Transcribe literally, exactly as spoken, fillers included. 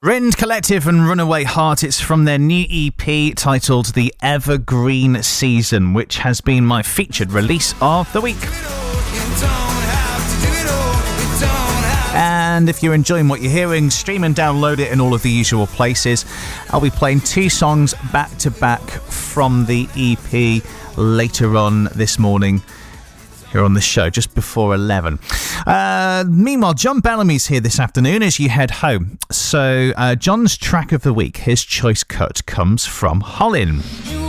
Rend Collective and Runaway Heart. It's from their new E P titled The Evergreen Season, which has been my featured release of the week. And if you're enjoying what you're hearing, stream and download it in all of the usual places. I'll be playing two songs back to back from the E P later on this morning here on the show, just before eleven. Uh, meanwhile, John Bellamy's here this afternoon as you head home. So uh, John's track of the week, his choice cut, comes from Hollin.